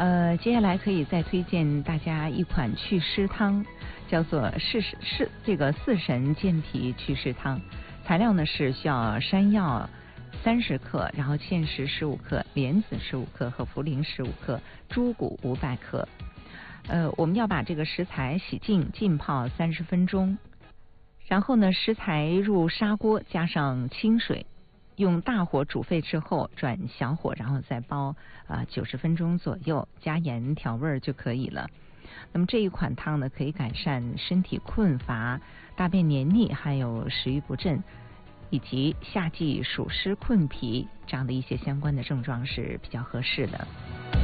接下来可以再推荐大家一款祛湿汤，叫做四神健脾祛湿汤。材料呢是需要山药30克，然后芡实15克，莲子15克和茯苓15克，猪骨500克。我们要把这个食材洗净浸泡30分钟，然后呢食材入砂锅加上清水，用大火煮沸之后转小火，然后再煲90分钟左右，加盐调味就可以了。那么这一款汤呢，可以改善身体困乏、大便黏腻，还有食欲不振，以及夏季暑湿困脾这样的一些相关的症状是比较合适的。